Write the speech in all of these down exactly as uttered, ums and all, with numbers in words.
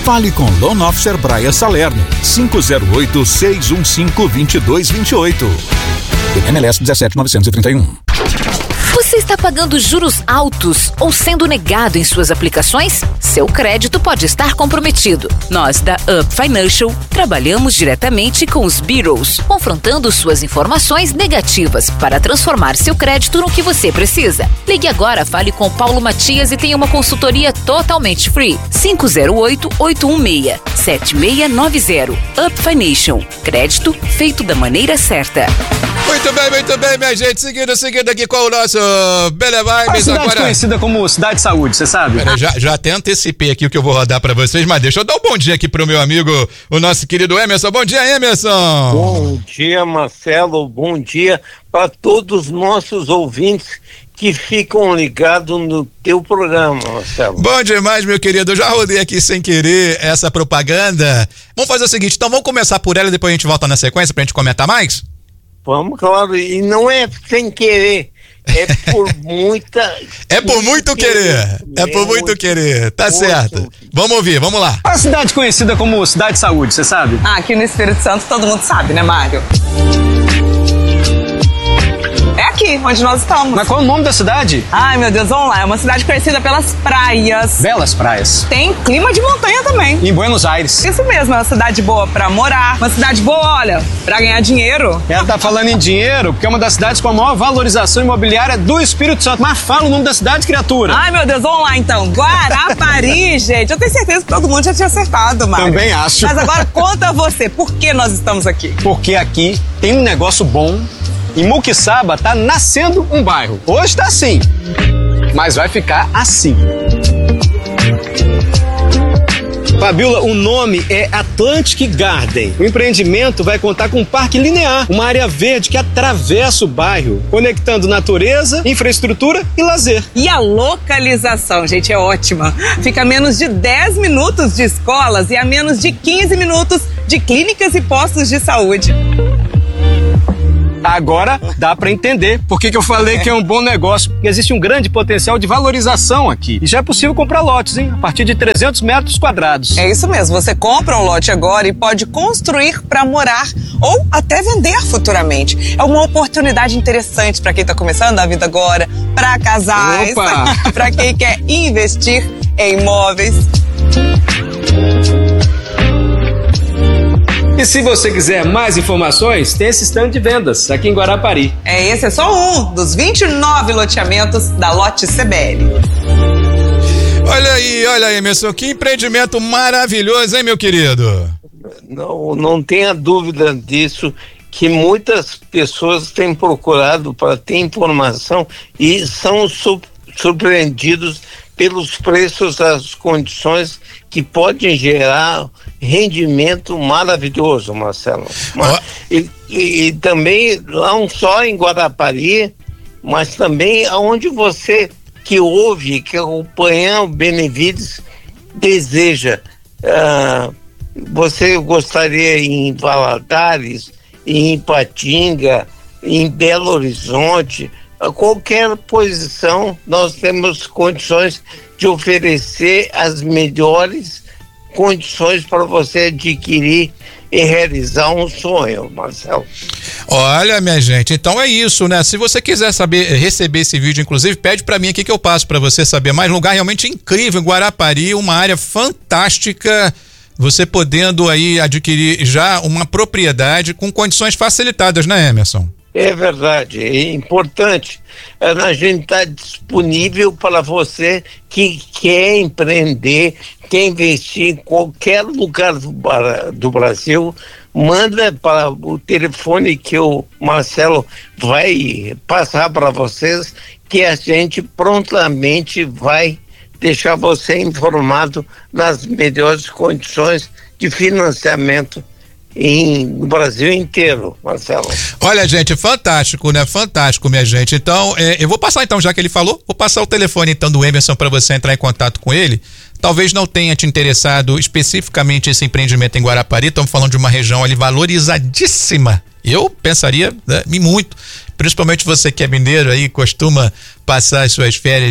Fale com Loan Officer Braia Salerno, cinco zero oito, seis um cinco, dois dois dois oito. M L S dezessete mil novecentos e trinta e um. Você está pagando juros altos ou sendo negado em suas aplicações? Seu crédito pode estar comprometido. Nós da Up Financial trabalhamos diretamente com os bureaus, confrontando suas informações negativas para transformar seu crédito no que você precisa. Ligue agora, fale com Paulo Matias e tenha uma consultoria totalmente free. cinco zero oito, oito um seis, sete seis nove zero. Up Financial. Crédito feito da maneira certa. Muito bem, muito bem, minha gente. Seguindo, seguindo aqui com o nosso Belevibes. A cidade agora conhecida como Cidade de Saúde, você sabe? Pera, já, já até antecipei aqui o que eu vou rodar pra vocês, mas deixa eu dar um bom dia aqui pro meu amigo, o nosso querido Emerson. Bom dia, Emerson. Bom dia, Marcelo. Bom dia para todos os nossos ouvintes que ficam ligados no teu programa, Marcelo. Bom demais, meu querido. Eu já rodei aqui sem querer essa propaganda. Vamos fazer o seguinte, então vamos começar por ela e depois a gente volta na sequência pra gente comentar mais? Vamos, claro. E não é sem querer. É por muita... É por muito querer. É por muito querer. Tá certo. Vamos ouvir, vamos lá. A cidade conhecida como Cidade de Saúde, você sabe? Ah, aqui no Espírito Santo todo mundo sabe, né, Mário? É aqui, onde nós estamos. Mas qual é o nome da cidade? Ai, meu Deus, vamos lá. É uma cidade conhecida pelas praias. Belas praias. Tem clima de montanha também. Em Buenos Aires. Isso mesmo, é uma cidade boa pra morar. Uma cidade boa, olha, pra ganhar dinheiro. Ela tá falando em dinheiro porque é uma das cidades com a maior valorização imobiliária do Espírito Santo. Mas fala o nome da cidade, criatura. Ai, meu Deus, vamos lá então. Guarapari, gente. Eu tenho certeza que todo mundo já tinha acertado, Mário. Também acho. Mas agora conta você, por que nós estamos aqui? Porque aqui tem um negócio bom. Em Muquiçaba tá nascendo um bairro. Hoje tá assim, mas vai ficar assim. Fabiola, o nome é Atlantic Garden. O empreendimento vai contar com um parque linear, uma área verde que atravessa o bairro, conectando natureza, infraestrutura e lazer. E a localização, gente, é ótima. Fica a menos de dez minutos de escolas e a menos de quinze minutos de clínicas e postos de saúde. Agora dá para entender por que que eu falei que é um bom negócio. Porque existe um grande potencial de valorização aqui. E já é possível comprar lotes, hein? A partir de trezentos metros quadrados. É isso mesmo. Você compra um lote agora e pode construir para morar ou até vender futuramente. É uma oportunidade interessante para quem está começando a vida agora, para casais, para quem quer investir em imóveis. E se você quiser mais informações, tem esse stand de vendas aqui em Guarapari. É, esse é só um dos vinte e nove loteamentos da Lote C B L. Olha aí, olha aí, Emerson, que empreendimento maravilhoso, hein, meu querido? Não, não tenha dúvida disso, que muitas pessoas têm procurado para ter informação e são su- surpreendidos pelos preços, as condições que podem gerar rendimento maravilhoso, Marcelo. Mas, e, e, e também não só em Guarapari, mas também aonde você que ouve, que acompanha o Benevides deseja. Uh, você gostaria em Valadares, em Ipatinga, em Belo Horizonte, a qualquer posição nós temos condições de oferecer as melhores condições para você adquirir e realizar um sonho, Marcelo. Olha, minha gente, então é isso, né? Se você quiser saber, receber esse vídeo, inclusive, pede pra mim aqui que eu passo pra você saber mais. Um lugar realmente incrível, Guarapari, uma área fantástica, você podendo aí adquirir já uma propriedade com condições facilitadas, né, Emerson? É verdade, é importante. A gente está disponível para você que quer empreender, quer investir em qualquer lugar do, do Brasil. Manda para o telefone que o Marcelo vai passar para vocês, que a gente prontamente vai deixar você informado nas melhores condições de financiamento em, no Brasil inteiro, Marcelo. Olha, gente, fantástico, né? Fantástico, minha gente. Então, é, eu vou passar então, já que ele falou, vou passar o telefone então do Emerson para você entrar em contato com ele. Talvez não tenha te interessado especificamente esse empreendimento em Guarapari, estamos falando de uma região ali valorizadíssima. Eu pensaria, né, em muito, principalmente você que é mineiro aí, costuma passar as suas férias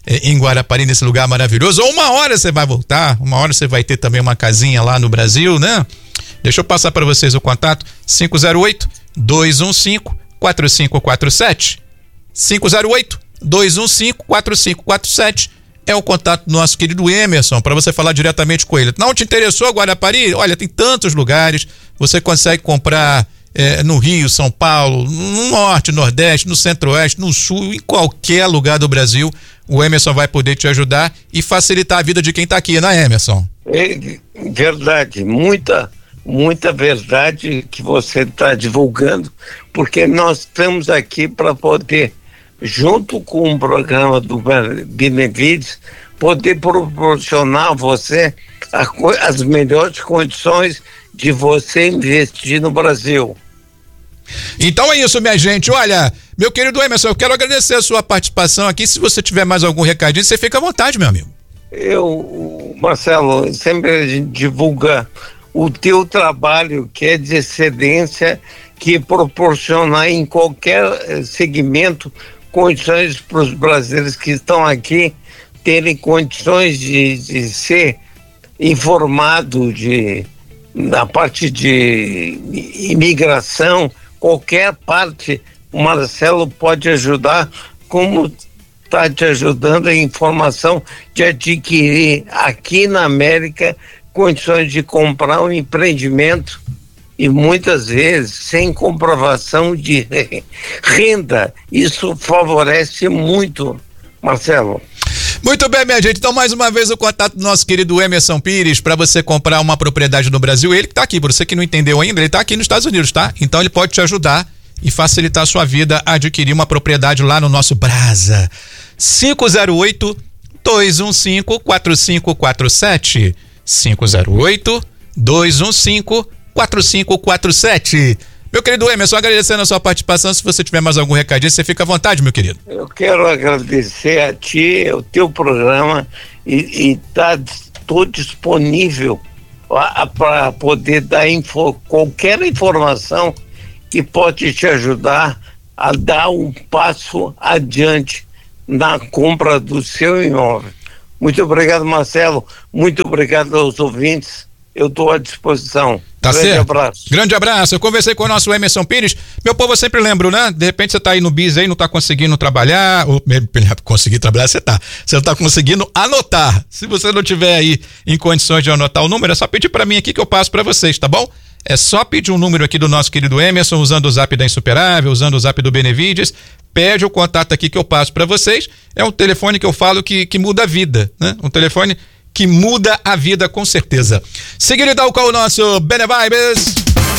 é, em Guarapari, nesse lugar maravilhoso. Ou uma hora você vai voltar, uma hora você vai ter também uma casinha lá no Brasil, né? Deixa eu passar para vocês o contato: cinco zero oito, dois um cinco, quatro cinco quatro sete. cinco zero oito, dois um cinco, quatro cinco quatro sete é o contato do nosso querido Emerson, para você falar diretamente com ele. Não te interessou Guarapari? Olha, tem tantos lugares, você consegue comprar é, no Rio, São Paulo, no Norte, Nordeste, no Centro-Oeste, no Sul, em qualquer lugar do Brasil. O Emerson vai poder te ajudar e facilitar a vida de quem está aqui, né, Emerson? É verdade, muita, muita verdade que você está divulgando, porque nós estamos aqui para poder, junto com o programa do Benevides, poder proporcionar a você a, as melhores condições de você investir no Brasil. Então é isso, minha gente. Olha, meu querido Emerson, eu quero agradecer a sua participação aqui. Se você tiver mais algum recadinho, você fica à vontade, meu amigo. Eu, Marcelo, sempre a gente divulga o teu trabalho, que é de excelência, que proporcionar em qualquer segmento condições para os brasileiros que estão aqui terem condições de, de ser informado de, na parte de imigração, qualquer parte. O Marcelo pode ajudar, como está te ajudando a informação de adquirir aqui na América condições de comprar um empreendimento, e muitas vezes sem comprovação de renda. Isso favorece muito, Marcelo. Muito bem, minha gente. Então, mais uma vez, o contato do nosso querido Emerson Pires para você comprar uma propriedade no Brasil. Ele que tá aqui, por você que não entendeu ainda, ele tá aqui nos Estados Unidos, tá? Então, ele pode te ajudar e facilitar a sua vida a adquirir uma propriedade lá no nosso Brasa. cinco zero oito, dois um cinco, quatro cinco quatro sete. cinco zero oito, dois um cinco, quatro cinco quatro sete. Meu querido Emerson, agradecendo a sua participação. Se você tiver mais algum recadinho, você fica à vontade, meu querido. Eu quero agradecer a ti, o teu programa, e estar tá, disponível para poder dar info, qualquer informação que pode te ajudar a dar um passo adiante na compra do seu imóvel. Muito obrigado, Marcelo. Muito obrigado aos ouvintes. Eu estou à disposição. Tá Grande certo. abraço. Grande abraço. Eu conversei com o nosso Emerson Pires. Meu povo, eu sempre lembro, né? De repente você tá aí no bis aí, não tá conseguindo trabalhar, ou conseguir trabalhar, você tá. Você não tá conseguindo anotar. Se você não tiver aí em condições de anotar o número, é só pedir para mim aqui que eu passo para vocês, tá bom? É só pedir um número aqui do nosso querido Emerson, usando o zap da Insuperável, usando o zap do Benevides. Pede o contato aqui que eu passo para vocês. É um telefone que eu falo que, que muda a vida, né? Um telefone que muda a vida, com certeza. Seguindo então com o nosso Benevibes.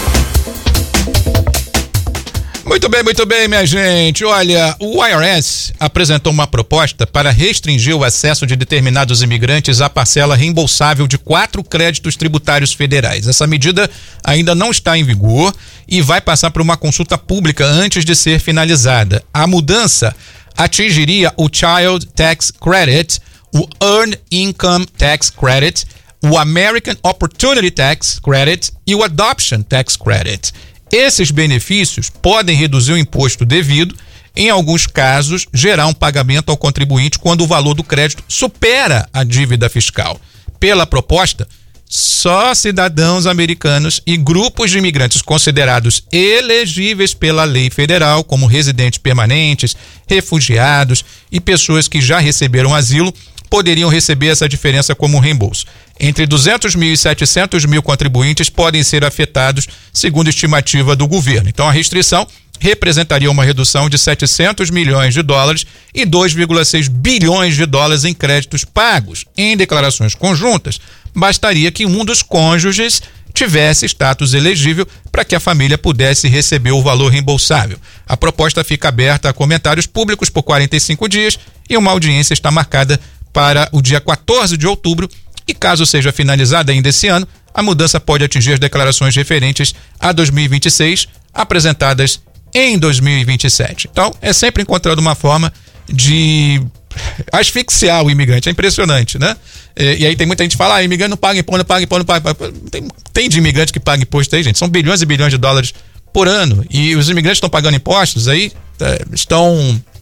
Muito bem, muito bem, minha gente. Olha, o I R S apresentou uma proposta para restringir o acesso de determinados imigrantes à parcela reembolsável de quatro créditos tributários federais. Essa medida ainda não está em vigor e vai passar por uma consulta pública antes de ser finalizada. A mudança atingiria o Child Tax Credit, o Earned Income Tax Credit, o American Opportunity Tax Credit e o Adoption Tax Credit. Esses benefícios podem reduzir o imposto devido, em alguns casos, gerar um pagamento ao contribuinte quando o valor do crédito supera a dívida fiscal. Pela proposta, só cidadãos americanos e grupos de imigrantes considerados elegíveis pela lei federal, como residentes permanentes, refugiados e pessoas que já receberam asilo, poderiam receber essa diferença como reembolso. Entre duzentos mil e setecentos mil contribuintes podem ser afetados, segundo estimativa do governo. Então, a restrição representaria uma redução de setecentos milhões de dólares e dois vírgula seis bilhões de dólares em créditos pagos em declarações conjuntas. Bastaria que um dos cônjuges tivesse status elegível para que a família pudesse receber o valor reembolsável. A proposta fica aberta a comentários públicos por quarenta e cinco dias e uma audiência está marcada para o dia quatorze de outubro e, caso seja finalizada ainda esse ano, a mudança pode atingir as declarações referentes a dois mil e vinte e seis apresentadas em dois mil e vinte e sete. Então, é sempre encontrando uma forma de asfixiar o imigrante. É impressionante, né? E, e aí tem muita gente que fala, ah, imigrante não paga imposto, não paga imposto, não paga. Tem, tem de imigrante que paga imposto aí, gente. São bilhões e bilhões de dólares por ano. E os imigrantes estão pagando impostos aí, estão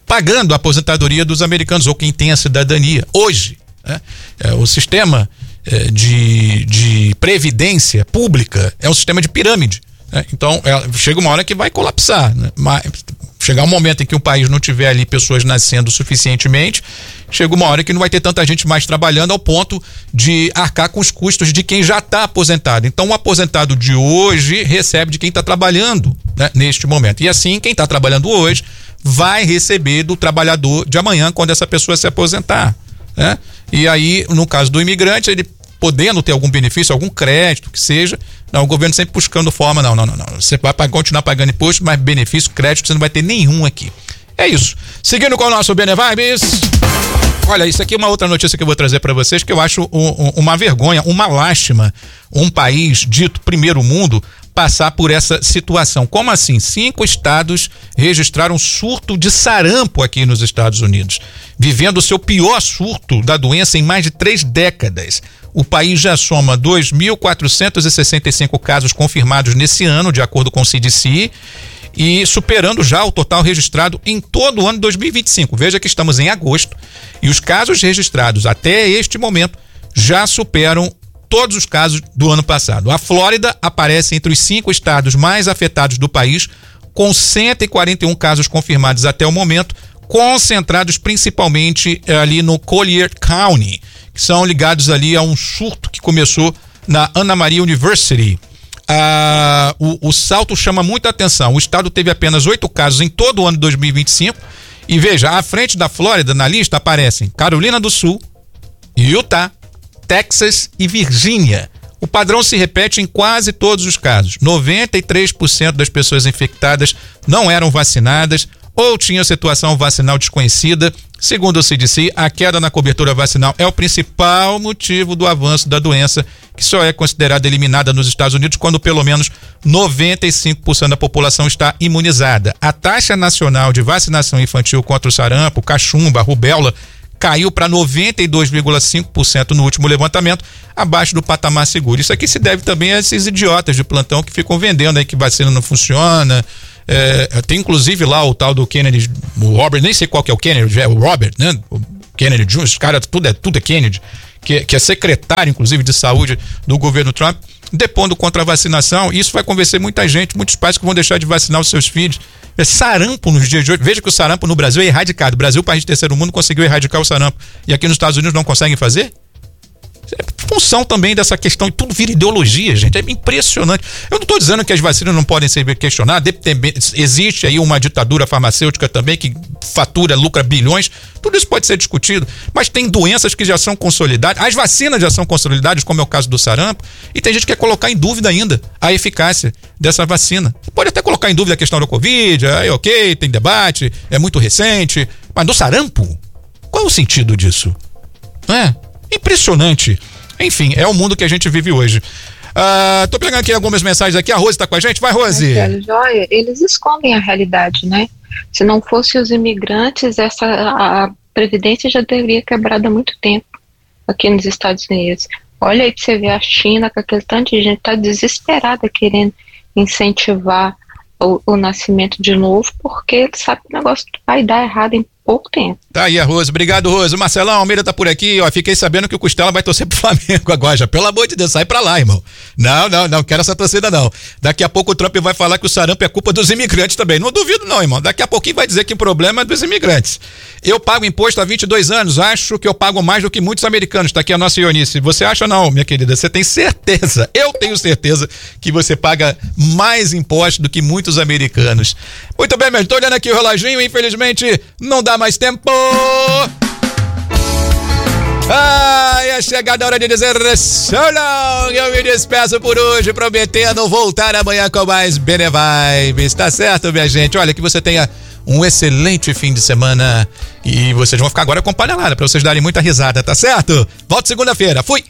pagando a aposentadoria dos americanos, ou quem tem a cidadania, hoje. Né? É, o sistema é, de, de previdência pública é um sistema de pirâmide. Né? Então, é, chega uma hora que vai colapsar. Né? Mas, chegar um momento em que o país não tiver ali pessoas nascendo suficientemente, chega uma hora que não vai ter tanta gente mais trabalhando ao ponto de arcar com os custos de quem já está aposentado. Então, o aposentado de hoje recebe de quem está trabalhando, né, neste momento. E assim, quem está trabalhando hoje vai receber do trabalhador de amanhã, quando essa pessoa se aposentar. Né? E aí, no caso do imigrante, ele podendo ter algum benefício, algum crédito, que seja, não, o governo sempre buscando forma, não, não, não, não. Você vai continuar pagando imposto, mas benefício, crédito, você não vai ter nenhum aqui. É isso. Seguindo com o nosso Benevibes. Olha, isso aqui é uma outra notícia que eu vou trazer para vocês, que eu acho um, um, uma vergonha, uma lástima, um país dito primeiro mundo passar por essa situação. Como assim? Cinco estados registraram surto de sarampo aqui nos Estados Unidos, vivendo o seu pior surto da doença em mais de três décadas. O país já soma dois mil quatrocentos e sessenta e cinco casos confirmados nesse ano, de acordo com o C D C, e superando já o total registrado em todo o ano de dois mil e vinte e cinco. Veja que estamos em agosto e os casos registrados até este momento já superam todos os casos do ano passado. A Flórida aparece entre os cinco estados mais afetados do país, com cento e quarenta e um casos confirmados até o momento, concentrados principalmente ali no Collier County, que são ligados ali a um surto que começou na Anna Maria University. Ah, o, o salto chama muita atenção. O estado teve apenas oito casos em todo o ano de dois mil e vinte e cinco. E veja, à frente da Flórida, na lista, aparecem Carolina do Sul, Utah, Texas e Virgínia. O padrão se repete em quase todos os casos. noventa e três por cento das pessoas infectadas não eram vacinadas ou tinham situação vacinal desconhecida. Segundo o C D C, a queda na cobertura vacinal é o principal motivo do avanço da doença, que só é considerada eliminada nos Estados Unidos quando pelo menos noventa e cinco por cento da população está imunizada. A taxa nacional de vacinação infantil contra o sarampo, cachumba, rubéola, caiu para noventa e dois vírgula cinco por cento no último levantamento, abaixo do patamar seguro. Isso aqui se deve também a esses idiotas de plantão que ficam vendendo aí que vacina não funciona. É, tem inclusive lá o tal do Kennedy, o Robert, nem sei qual que é o Kennedy, é o Robert, né? O Kennedy Júnior, os caras, tudo é, tudo é Kennedy, que, que é secretário, inclusive, de saúde do governo Trump, depondo contra a vacinação. Isso vai convencer muita gente, muitos pais que vão deixar de vacinar os seus filhos. É sarampo nos dias de hoje. Veja que o sarampo no Brasil é erradicado. O Brasil, país de terceiro mundo, conseguiu erradicar o sarampo. E aqui nos Estados Unidos não conseguem fazer? É função também dessa questão, e tudo vira ideologia, gente, é impressionante. Eu não estou dizendo que as vacinas não podem ser questionadas, existe aí uma ditadura farmacêutica também que fatura, lucra bilhões, tudo isso pode ser discutido, mas tem doenças que já são consolidadas, as vacinas já são consolidadas, como é o caso do sarampo, e tem gente que quer colocar em dúvida ainda a eficácia dessa vacina. Você pode até colocar em dúvida a questão da Covid, aí ok, tem debate, é muito recente, mas do sarampo, qual é o sentido disso? Não é? Impressionante. Enfim, é o mundo que a gente vive hoje. Uh, tô pegando aqui algumas mensagens aqui. A Rose tá com a gente. Vai, Rose. Marcelo, joia, eles escondem a realidade, né? Se não fossem os imigrantes, essa, a, a Previdência já teria quebrado há muito tempo aqui nos Estados Unidos. Olha aí pra você ver a China, com aquele tanto de gente tá desesperada querendo incentivar o, o nascimento de novo, porque ele sabe que o negócio vai dar errado em pouco tempo. Tá aí a Rose, obrigado, Rose. O Marcelão Almeida tá por aqui, ó, fiquei sabendo que o Costela vai torcer pro Flamengo agora, já, pelo amor de Deus, sai pra lá, irmão. Não, não, não quero essa torcida não. Daqui a pouco o Trump vai falar que o sarampo é culpa dos imigrantes também, não duvido não, irmão, daqui a pouquinho vai dizer que o problema é dos imigrantes. Eu pago imposto há vinte e dois anos, acho que eu pago mais do que muitos americanos, tá aqui a nossa Ionice. Você acha não, minha querida? Você tem certeza, eu tenho certeza que você paga mais imposto do que muitos americanos. Muito bem, mas tô olhando aqui o reloginho, infelizmente não dá mais tempo. Ai, é chegada a hora de dizer so long. Eu me despeço por hoje, prometendo voltar amanhã com mais Benevibes. Tá certo, minha gente? Olha, que você tenha um excelente fim de semana e vocês vão ficar agora com panelada pra vocês darem muita risada, tá certo? Volto segunda-feira. Fui!